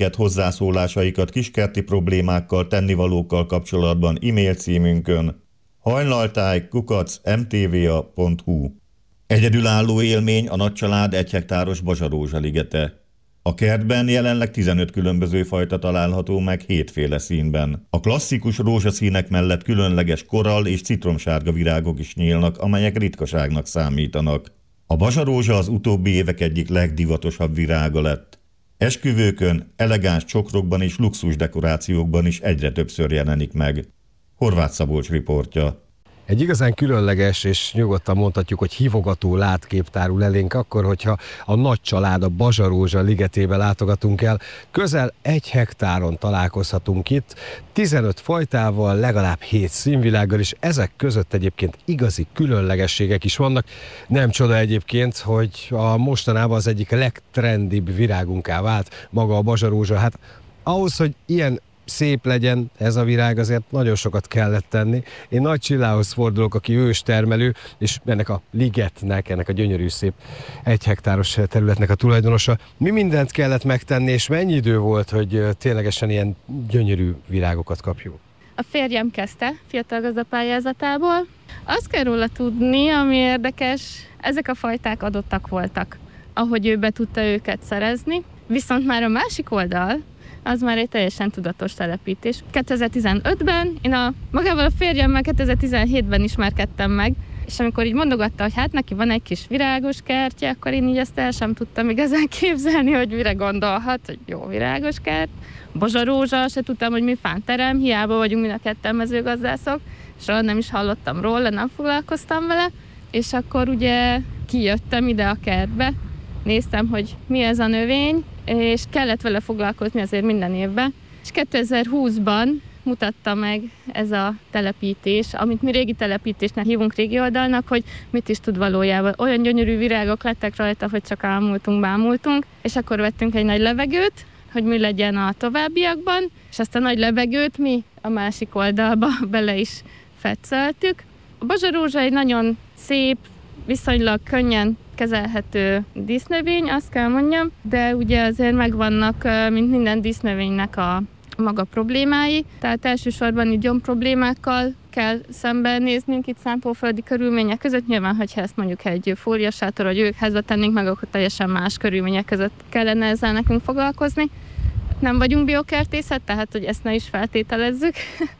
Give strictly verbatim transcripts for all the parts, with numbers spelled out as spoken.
ötleteiket, hozzászólásaikat kiskerti problémákkal, tennivalókkal kapcsolatban e-mail címünkön hajnaltáj kukac em té vé á pont hu. Egyedülálló élmény a nagycsalád egy hektáros Bazsarózsa ligete. A kertben jelenleg tizenöt különböző fajta található meg hétféle színben. A klasszikus rózsaszínek mellett különleges korall és citromsárga virágok is nyílnak, amelyek ritkaságnak számítanak. A bazsarózsa az utóbbi évek egyik legdivatosabb virága lett. Esküvőkön, elegáns csokrokban és luxus dekorációkban is egyre többször jelenik meg. Horváth Szabolcs riportja. Egy igazán különleges és nyugodtan mondhatjuk, hogy hívogató látkép tárul elénk akkor, hogyha a nagy család a Bazsarózsa ligetébe látogatunk el. Közel egy hektáron találkozhatunk itt, tizenöt fajtával, legalább hét színvilággal, és ezek között egyébként igazi különlegességek is vannak. Nem csoda egyébként, hogy a mostanában az egyik legtrendibb virágunká vált maga a Bazsarózsa. Hát ahhoz, hogy ilyen szép legyen ez a virág, azért nagyon sokat kellett tenni. Én Nagy Csillához fordulok, aki őstermelő, és ennek a ligetnek, ennek a gyönyörű szép egy hektáros területnek a tulajdonosa. Mi mindent kellett megtenni, és mennyi idő volt, hogy ténylegesen ilyen gyönyörű virágokat kapjuk? A férjem kezdte fiatal gazdapályázatából. Azt kell róla tudni, ami érdekes, ezek a fajták adottak voltak, ahogy ő be tudta őket szerezni. Viszont már a másik oldal, az már egy teljesen tudatos telepítés. kétezer-tizenötben én a, magával a férjemmel kétezer-tizenhétben ismerkedtem meg, és amikor így mondogatta, hogy hát neki van egy kis virágos kertje, akkor én így ezt el sem tudtam igazán képzelni, hogy mire gondolhat, hogy jó virágos kert. Bazsarózsa, se tudtam, hogy mi fánterem, hiába vagyunk mind a ketten mezőgazdászok, és nem is hallottam róla, nem foglalkoztam vele, és akkor ugye kijöttem ide a kertbe, néztem, hogy mi ez a növény, és kellett vele foglalkozni azért minden évben. És kétezer-húszban mutatta meg ez a telepítés, amit mi régi telepítésnek hívunk régi oldalnak, hogy mit is tud valójában. Olyan gyönyörű virágok lettek rajta, hogy csak ámultunk, bámultunk, és akkor vettünk egy nagy levegőt, hogy mi legyen a továbbiakban, és azt a nagy levegőt mi a másik oldalba bele is fetszeltük. A bazsarózsa egy nagyon szép, viszonylag könnyen kezelhető dísznövény, azt kell mondjam, de ugye azért megvannak, mint minden dísznövénynek a maga problémái, tehát elsősorban így gyom problémákkal kell szembenéznünk itt szántóföldi körülmények között. Nyilván, hogyha ezt mondjuk egy fóliasátor vagy őkházba tennénk meg, akkor teljesen más körülmények között kellene ezzel nekünk foglalkozni. Nem vagyunk biokertészet, tehát hogy ezt ne is feltételezzük.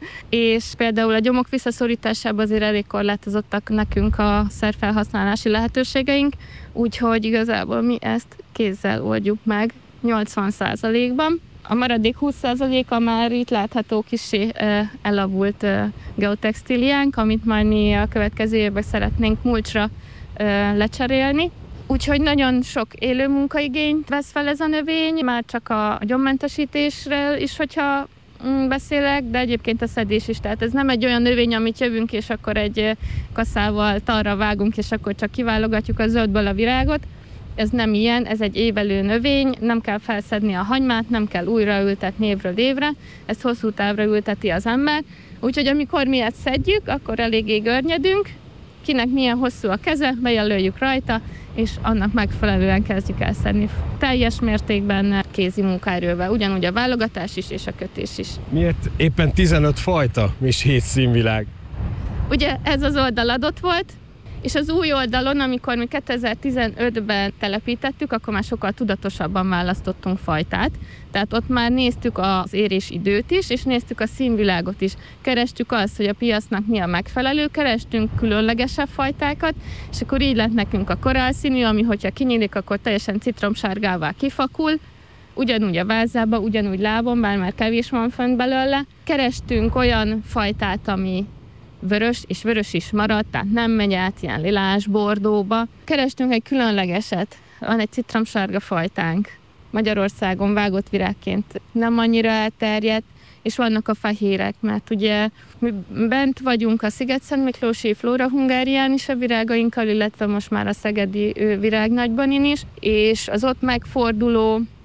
És például a gyomok visszaszorításában azért elég korlátozottak nekünk a szerfelhasználási lehetőségeink, úgyhogy igazából mi ezt kézzel oldjuk meg nyolcvan százalékban. A maradék húsz százaléka már itt látható kissé elavult geotextíliánk, amit majd mi a következő évben szeretnénk mulcsra lecserélni. Úgyhogy nagyon sok élő munkaigényt vesz fel ez a növény, már csak a gyommentesítésről is, hogyha beszélek, de egyébként a szedés is. Tehát ez nem egy olyan növény, amit jövünk, és akkor egy kaszával talra vágunk, és akkor csak kiválogatjuk a zöldből a virágot. Ez nem ilyen, ez egy évelő növény, nem kell felszedni a hagymát, nem kell újra ültetni évről évre, ezt hosszú távra ülteti az ember. Úgyhogy amikor mi ezt szedjük, akkor eléggé görnyedünk, kinek milyen hosszú a keze, bejelöljük rajta, és annak megfelelően kezdjük el szedni teljes mértékben kézi munkaerővel, ugyanúgy a válogatás is és a kötés is. Miért éppen tizenöt fajta és hét színvilág? Ugye ez az oldal adott volt, és az új oldalon, amikor mi kétezer-tizenötben telepítettük, akkor már sokkal tudatosabban választottunk fajtát. Tehát ott már néztük az érés időt is, és néztük a színvilágot is. Kerestük azt, hogy a piacnak mi a megfelelő, kerestünk különlegesebb fajtákat, és akkor így lett nekünk a korallszínű, ami hogyha kinyílik, akkor teljesen citromsárgává kifakul. Ugyanúgy a vázába, ugyanúgy lábon, bár már kevés van fönt belőle. Kerestünk olyan fajtát, ami vörös, és vörös is maradt, tehát nem megy át ilyen lilás, bordóba. Kerestünk egy különlegeset, van egy citromsárga fajtánk, Magyarországon vágott virágként nem annyira elterjedt, és vannak a fehérek, mert ugye mi bent vagyunk a Sziget-Szentmiklósi Flóra Hungárián is a virágainkkal, illetve most már a szegedi virágnagybanin is, és az ott megforduló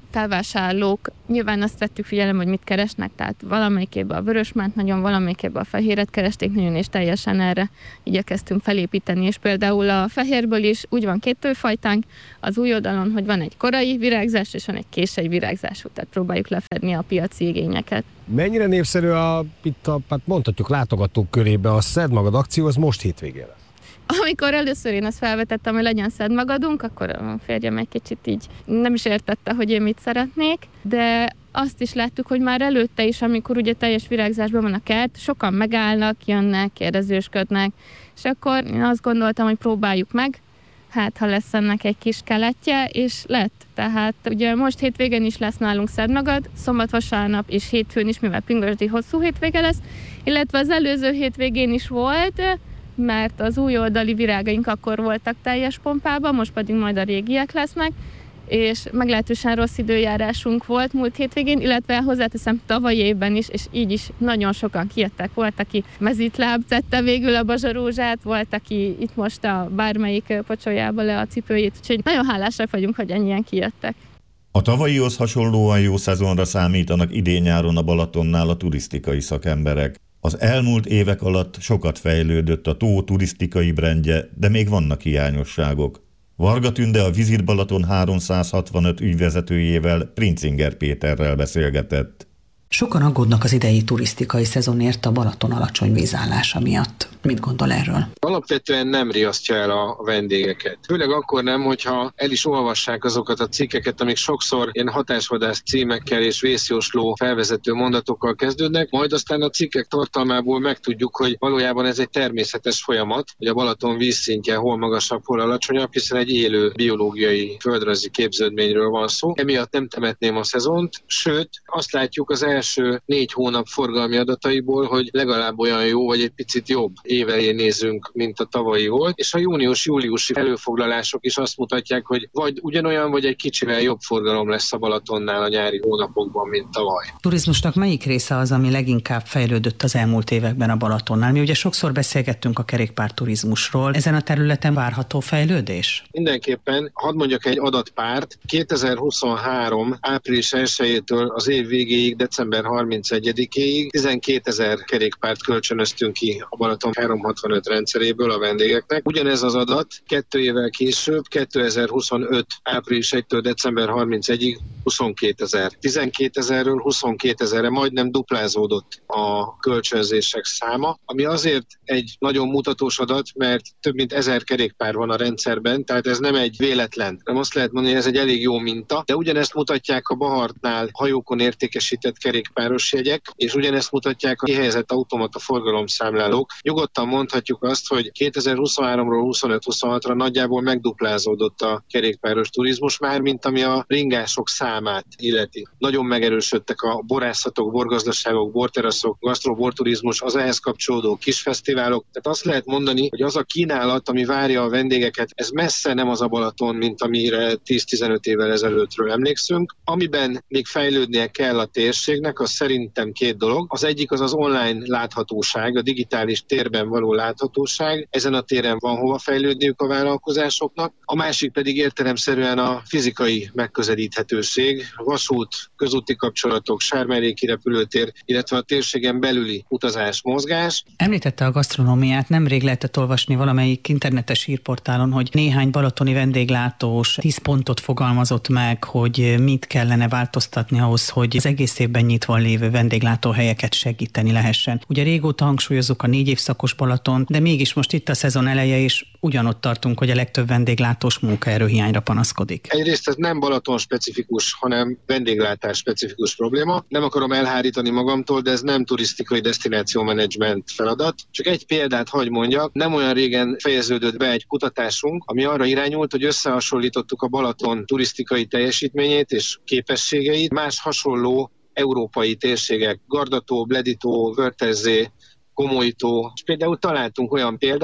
felvásárlók nyilván azt vettük figyelembe, hogy mit keresnek, tehát valamelyikében a vörösmánt nagyon, valamelyikében a fehéret keresték nagyon, és teljesen erre igyekeztünk felépíteni, és például a fehérből is úgy van két tőfajtánk az új oldalon, hogy van egy korai virágzás, és van egy késői virágzású, tehát próbáljuk lefedni a piaci igényeket. Mennyire népszerű a, itt a, hát mondhatjuk látogatók körébe a Szedd Magad akció, az most hétvégére? Amikor először én azt felvetettem, hogy legyen Szedd Magadunk, akkor a férjem egy kicsit így nem is értette, hogy én mit szeretnék, de azt is láttuk, hogy már előtte is, amikor ugye teljes virágzásban van a kert, sokan megállnak, jönnek, kérdezősködnek, és akkor én azt gondoltam, hogy próbáljuk meg, hát ha lesz ennek egy kis keletje, és lett. Tehát ugye most hétvégén is lesz nálunk Szedd Magad, szombat, vasárnap és hétfőn is, mivel pünkösdi hosszú hétvége lesz, illetve az előző hétvégén is volt, mert az új oldali virágaink akkor voltak teljes pompában, most pedig majd a régiek lesznek, és meglehetősen rossz időjárásunk volt múlt hétvégén, illetve hozzáteszem tavaly évben is, és így is nagyon sokan kijöttek. Volt, aki mezitláb tette végül a bazsarózsát, volt, aki itt most a bármelyik pocsolyába le a cipőjét, úgyhogy nagyon hálásak vagyunk, hogy ennyien kijöttek. A tavalyihoz hasonlóan jó szezonra számítanak idén-nyáron a Balatonnál a turisztikai szakemberek. Az elmúlt évek alatt sokat fejlődött a tó turisztikai brendje, de még vannak hiányosságok. Varga Tünde a Visit Balaton háromszázhatvanöt ügyvezetőjével, Princinger Péterrel beszélgetett. Sokan aggódnak az idei turisztikai szezonért a Balaton alacsony vízállása miatt. Mit gondol erről? Alapvetően nem riasztja el a vendégeket. Főleg akkor nem, hogyha el is olvassák azokat a cikkeket, amik sokszor ilyen hatásvadász címekkel és vészjósló felvezető mondatokkal kezdődnek, majd aztán a cikkek tartalmából megtudjuk, hogy valójában ez egy természetes folyamat, hogy a Balaton vízszintje hol magasabb, hol alacsonyabb, hiszen egy élő biológiai földrajzi képződményről van szó. Emiatt nem temetném a szezont, sőt, azt látjuk az első négy hónap forgalmi adataiból, hogy legalább olyan jó, vagy egy picit jobb év elé nézünk, mint a tavalyi volt, és a június-júliusi előfoglalások is azt mutatják, hogy vagy ugyanolyan, vagy egy kicsivel jobb forgalom lesz a Balatonnál a nyári hónapokban, mint tavaly. Turizmusnak melyik része az, ami leginkább fejlődött az elmúlt években a Balatonnál? Mi ugye sokszor beszélgettünk a kerékpárturizmusról. Ezen a területen várható fejlődés? Mindenképpen, hadd mondjak egy adatpárt. kétezer-huszonhárom április elsejétől az év végéig, december harmincegyedikéig tizenkétezer kerékpárt kölcsönöztünk ki a Balaton háromszázhatvanöt rendszeréből a vendégeknek. Ugyanez az adat kettő évvel később, kétezer-huszonöt április elsejétől december harmincegyedikéig huszonkétezer. tizenkétezerről huszonkétezerre majdnem duplázódott a kölcsönzések száma, ami azért egy nagyon mutatós adat, mert több mint ezer kerékpár van a rendszerben, tehát ez nem egy véletlen. Nem azt lehet mondani, hogy ez egy elég jó minta, de ugyanezt mutatják a Bahartnál hajókon értékesített kerékpáros jegyek, és ugyanezt mutatják a kihelyezett automata forgalomszámlálók. Nyugodtan mondhatjuk azt, hogy kétezer-huszonháromról huszonöt-huszonhatra nagyjából megduplázódott a kerékpáros turizmus, már mint ami a ringások számát illeti. Nagyon megerősödtek a borászatok, borgazdaságok, borteraszok, gasztroborturizmus, az ehhez kapcsolódó kisfesztiválok. Tehát azt lehet mondani, hogy az a kínálat, ami várja a vendégeket, ez messze nem az a Balaton, mint amire tíz-tizenöt évvel ezelőttről emlékszünk. Amiben még fejlődnie kell a térségnek, az szerintem két dolog. Az egyik az az online láthatóság, a digitális térben való láthatóság. Ezen a téren van hova fejlődniük a vállalkozásoknak. A másik pedig értelemszerűen a fizikai megközelíthetőség, vasút, közúti kapcsolatok, Sármelléki repülőtér, illetve a térségen belüli utazás, mozgás. Említette a gasztronómiát, nemrég lehetett olvasni valamelyik internetes hírportálon, hogy néhány balatoni vendéglátós tíz pontot fogalmazott meg, hogy mit kellene változtatni ahhoz, hogy az egész évben nyitva lévő vendéglátóhelyeket segíteni lehessen. Ugye régóta hangsúlyozzuk a négy évszakos Balaton, de mégis most itt a szezon eleje, és ugyanott tartunk, hogy a legtöbb vendéglátós munkaerőhiányra panaszkodik. Egyrészt ez nem Balaton specifikus, hanem vendéglátás specifikus probléma. Nem akarom elhárítani magamtól, de ez nem turisztikai desztináció menedzsment feladat. Csak egy példát hagy mondjak, nem olyan régen fejeződött be egy kutatásunk, ami arra irányult, hogy összehasonlítottuk a Balaton turisztikai teljesítményét és képességeit más hasonló európai térségek, Gardató, Bleditó, Vörtezzé, Gomolytó, és például találtunk olyan példát,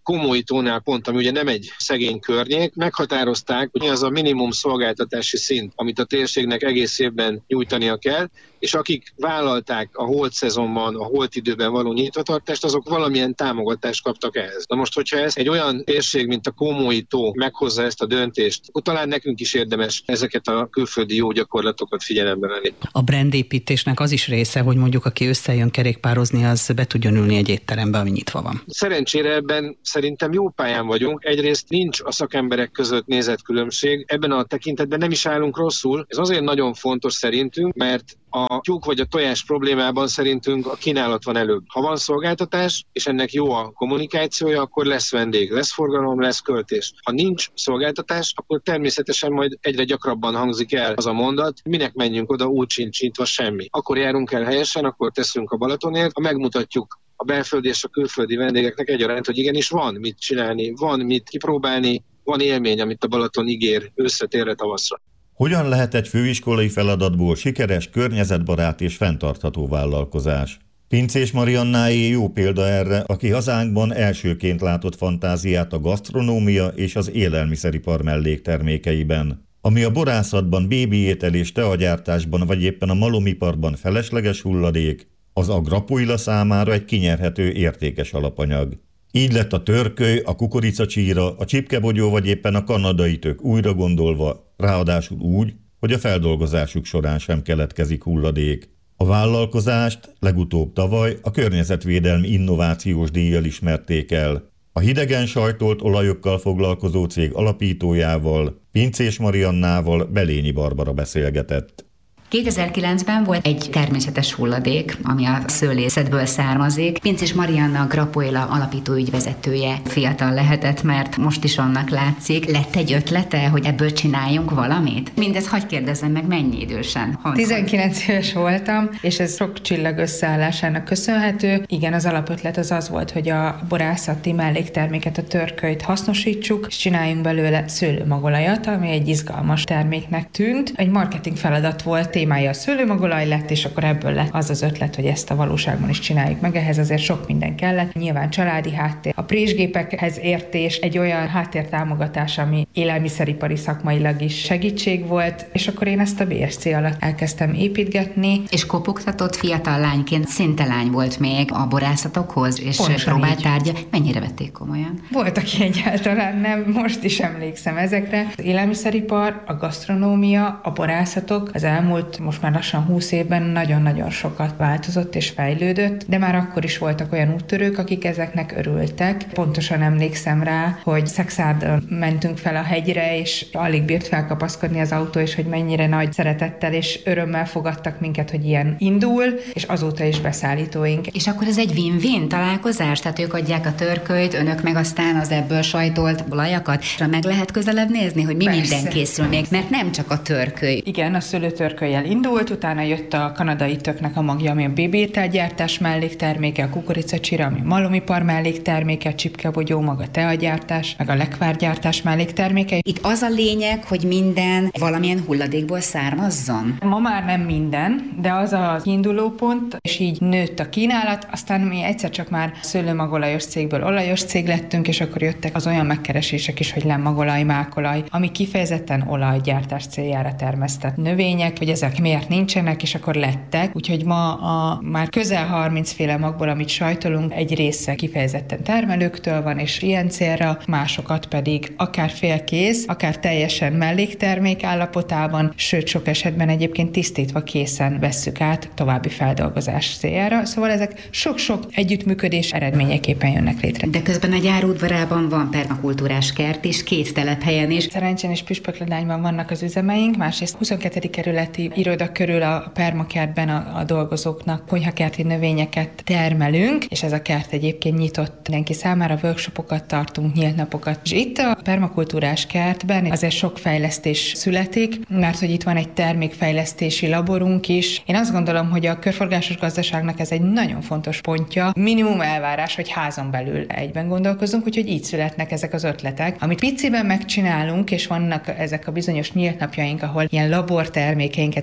Komóitónál pont, ami ugye nem egy szegény környék, meghatározták, hogy mi az a minimum szolgáltatási szint, amit a térségnek egész évben nyújtania kell, és akik vállalták a holt szezonban, a holt időben való nyitvatartást, azok valamilyen támogatást kaptak ehhez. Na most, hogyha ez egy olyan térség, mint a Komói-tó meghozza ezt a döntést, akkor talán nekünk is érdemes ezeket a külföldi jó gyakorlatokat figyelembe venni. A brandépítésnek az is része, hogy mondjuk aki összejön kerékpározni, az be tudjon ülni egy étterembe, ami nyitva van. Szerencsére ebben szerintem jó pályán vagyunk. Egyrészt nincs a szakemberek között nézetkülönbség, ebben a tekintetben nem is állunk rosszul. Ez azért nagyon fontos szerintünk, mert a tyúk vagy a tojás problémában szerintünk a kínálat van előbb. Ha van szolgáltatás, és ennek jó a kommunikációja, akkor lesz vendég, lesz forgalom, lesz költés. Ha nincs szolgáltatás, akkor természetesen majd egyre gyakrabban hangzik el az a mondat, minek menjünk oda, úgy sincs nyitva semmi. Akkor járunk el helyesen, akkor teszünk a Balatonért, ha megmutatjuk a belföldi és a külföldi vendégeknek egyaránt, hogy igenis van mit csinálni, van mit kipróbálni, van élmény, amit a Balaton ígér őszre, térre, tavaszra. Hogyan lehet egy főiskolai feladatból sikeres, környezetbarát és fenntartható vállalkozás? Pinczés Mariannáé jó példa erre, aki hazánkban elsőként látott fantáziát a gasztronómia és az élelmiszeripar melléktermékeiben. Ami a borászatban, bébiétel és teagyártásban vagy éppen a malomiparban felesleges hulladék, az a grapuila számára egy kinyerhető értékes alapanyag. Így lett a törköly, a kukoricacsíra, a csipkebogyó vagy éppen a kanadai tök újra gondolva, ráadásul úgy, hogy a feldolgozásuk során sem keletkezik hulladék. A vállalkozást legutóbb tavaly a környezetvédelmi innovációs díjjal ismerték el. A hidegen sajtolt olajokkal foglalkozó cég alapítójával, Pinczés Mariannával Belényi Barbara beszélgetett. kétezer-kilencben volt egy természetes hulladék, ami a szőlészetből származik. Pinczés Marianna, a Grapuila alapító ügyvezetője fiatal lehetett, mert most is annak látszik. Lett egy ötlete, hogy ebből csináljunk valamit? Mindez hadd kérdezzem meg, mennyi idősen? Honnan? tizenkilenc éves voltam, és ez sok csillag összeállásának köszönhető. Igen, az alapötlet az az volt, hogy a borászati mellékterméket, a törkölyt hasznosítsuk, és csináljunk belőle szőlőmagolajat, ami egy izgalmas terméknek tűnt. Egy marketing feladat volt, témája a szőlőmagolaj lett, és akkor ebből lett az az ötlet, hogy ezt a valóságban is csináljuk meg. Ehhez azért sok minden kellett. Nyilván családi háttér, a présgépekhez értés, egy olyan háttértámogatás, ami élelmiszeripari szakmailag is segítség volt, és akkor én ezt a bé es cé alatt elkezdtem építgetni. És kopogtatott fiatal lányként, szinte lány volt még a borászatokhoz, és próbált tárgya. Mennyire vették komolyan? Volt, aki egyáltalán nem, most is emlékszem ezekre. Az élelmiszeripar, a gasztronómia, a borászatok az elmúlt most már lassan húsz évben nagyon-nagyon sokat változott és fejlődött, de már akkor is voltak olyan úttörők, akik ezeknek örültek. Pontosan emlékszem rá, hogy Szexárdon mentünk fel a hegyre, és alig bírt felkapaszkodni az autó, és hogy mennyire nagy szeretettel és örömmel fogadtak minket, hogy ilyen indul, és azóta is beszállítóink. És akkor ez egy win-win találkozás? Tehát ők adják a törkölyt, önök meg aztán az ebből sajtolt olajakat? Meg lehet közelebb nézni, hogy mi Persze. minden készül még, mert nem csak a törköly. Igen, a szőlőtörkölyel indult, utána jött a kanadai töknek a magja, ami a bébiételgyártás mellékterméke, a kukoricacsira, ami malomipar mellékterméke, a csipkebogyó, maga teagyártás, meg a lekvárgyártás mellékterméke. Itt az a lényeg, hogy minden valamilyen hulladékból származzon? Ma már nem minden, de az a kiinduló pont, és így nőtt a kínálat, aztán mi egyszer csak már szőlőmagolajos cégből olajos cég lettünk, és akkor jöttek az olyan megkeresések is, hogy lemmagolaj, mákolaj, ami kifejezetten olajgyártás céljára termesztett növények, hogy ezek miért nincsenek, és akkor lettek. Úgyhogy ma a már közel harminc féle magból, amit sajtolunk, egy része kifejezetten termelőktől van, és ilyen célra, másokat pedig akár félkész, akár teljesen melléktermék állapotában, sőt sok esetben egyébként tisztítva készen vesszük át további feldolgozás céljára. Szóval ezek sok-sok együttműködés eredményeképpen jönnek létre. De közben a gyár udvarában van permakultúrás kert is, két telephelyen is. Szerencsén és Püspökladányban vannak az üzemeink, másrészt huszonkettő kerületi iroda körül a permakertben a, a dolgozóknak konyhakerti növényeket termelünk, és ez a kert egyébként nyitott mindenki számára, workshopokat tartunk, nyílt napokat. És itt a permakultúrás kertben azért sok fejlesztés születik, mert hogy itt van egy termékfejlesztési laborunk is. Én azt gondolom, hogy a körforgásos gazdaságnak ez egy nagyon fontos pontja. Minimum elvárás, hogy házon belül egyben gondolkozunk, úgyhogy így születnek ezek az ötletek. Amit piciben megcsinálunk, és vannak ezek a bizonyos nyílt napjaink, ahol ilyen labortermékeinket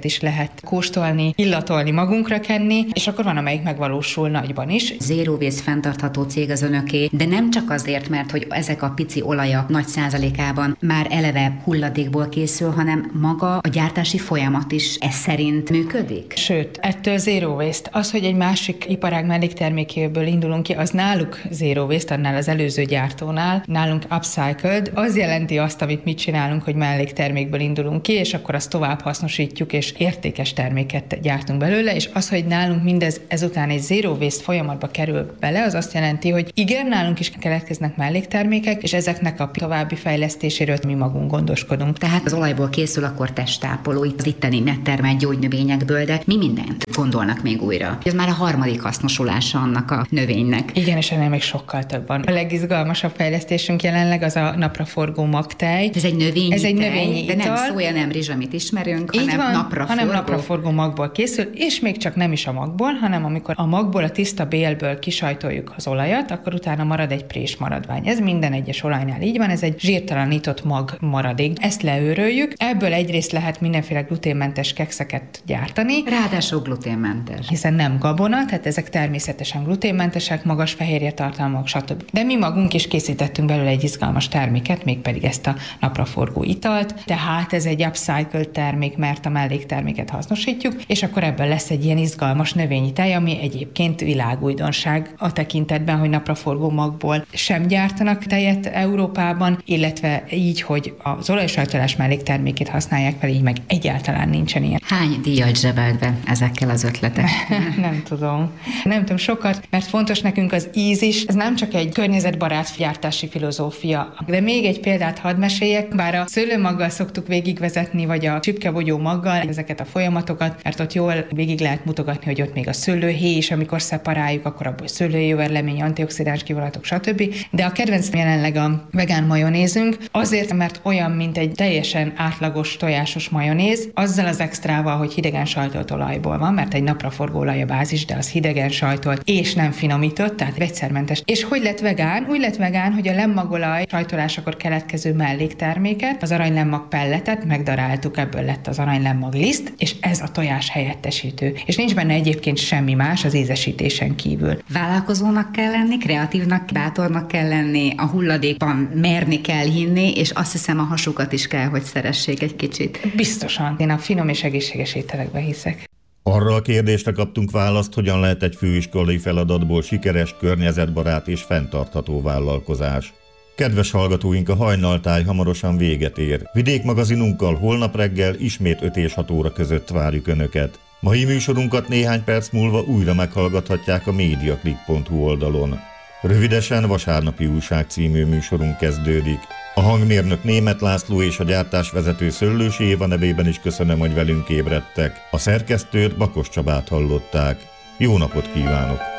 terméket is lehet kóstolni, illatolni, magunkra kenni, és akkor van, amelyik megvalósul nagyban is. Zero Waste fenntartható cég az önöké, de nem csak azért, mert hogy ezek a pici olajak nagy százalékában már eleve hulladékból készül, hanem maga a gyártási folyamat is ez szerint működik? Sőt, ettől Zero Waste. Az, hogy egy másik iparág melléktermékéből indulunk ki, az náluk Zero Waste, annál az előző gyártónál, nálunk upcycled, az jelenti azt, amit mi csinálunk, hogy melléktermékből indulunk ki, és akkor azt tovább hasznosítjuk, és értékes terméket gyártunk belőle, és az, hogy nálunk mindez ezután egy Zero Waste folyamatba kerül bele, az azt jelenti, hogy igen, nálunk is keletkeznek melléktermékek, és ezeknek a további fejlesztéséről mi magunk gondoskodunk. Tehát az olajból készül akkor testtápoló, itt az itteni megtermelt gyógynövényekből, de mi mindent gondolnak még újra? Ez már a harmadik hasznosulása annak a növénynek. Igen, és ennél még sokkal több van. A legizgalmasabb fejlesztésünk jelenleg az a napraforgó magtej. Ez egy növényi Ez egy tej, növényi de ital. nem szója, nem rizs, amit ismerünk, Így hanem van, napraforgó. hanem napraforgó magból készül, és még csak nem is a magból, hanem amikor a magból, a tiszta bélből kisajtoljuk az olajat, akkor utána marad egy prés maradvány. Ez minden egyes olajnál így van, ez egy zsírtalanított mag maradék. Ezt leőröljük, ebből egyrészt lehet mindenféle gluténmentes kekszeket gyártani. Ráadásul gluténmentes. Hiszen nem gabona, tehát ezek természetesen gluténmentesek, magas fehérje tartalmak, stb. De mi magunk is készítettünk belőle egy izgalmas terméket, mégpedig ezt a napraforgó italt, tehát ez egy upcycled termék, mert a mellékterméket hasznosítjuk, és akkor ebből lesz egy ilyen izgalmas növényi tej, ami egyébként világújdonság a tekintetben, hogy napraforgó magból sem gyártanak tejet Európában, illetve így, hogy az olajsajtolás melléktermékét használják fel, így meg egyáltalán nincsen ilyen. Hány díjat zsebelt be ezekkel az ötletek? Nem tudom. Nem tudom sokat, mert fontos nekünk az íz is. Ez nem csak egy környezetbarát gyártási filozófia. De még egy példát hadd meséljek, bár a szőlőmaggal szoktuk végigvezetni, vagy a csipkebogyó maggal ezeket a folyamatokat, mert ott jól végig lehet mutogatni, hogy ott még a szőlőhéj is, amikor szeparáljuk, akkor abból szőlőjöverlemény, antioxidáns kivonulatok, stb. De a kedvenc jelenleg a vegán majonézünk, azért, mert olyan, mint egy teljesen átlagos tojásos majonéz, azzal az extrával, hogy hidegen sajtolt olajból van, mert egy napraforgó olaj a bázis, de az hidegen sajtolt és nem finomított, tehát vegyszermentes. És hogy lett vegán? Úgy lett vegán, hogy a lemmagolaj sajtolásakor keletkező mellékterméket, az aranylemmag pelletet megdaráltuk, ebből lett az aranylemmag liszt, és ez a tojás helyettesítő. És nincs benne egyébként semmi más az ízesítésen kívül. Vállalkozónak kell lenni, kreatívnak, bátornak kell lenni, a hulladékban merni kell hinni, és azt hiszem a hasukat is kell, hogy szeressék egy kicsit. Biztosan. Én a finom és egészséges ételekben hiszek. Arra a kérdésre kaptunk választ, hogyan lehet egy főiskolai feladatból sikeres, környezetbarát és fenntartható vállalkozás. Kedves hallgatóink, a Hajnaltáj hamarosan véget ér. Vidékmagazinunkkal holnap reggel ismét öt és hat óra között várjuk Önöket. Mai műsorunkat néhány perc múlva újra meghallgathatják a mediaclick pont hu oldalon. Rövidesen Vasárnapi Újság című műsorunk kezdődik. A hangmérnök Németh László és a gyártásvezető Szöllősi Éva nevében is köszönöm, hogy velünk ébredtek. A szerkesztőt, Bakos Csabát hallották. Jó napot kívánok!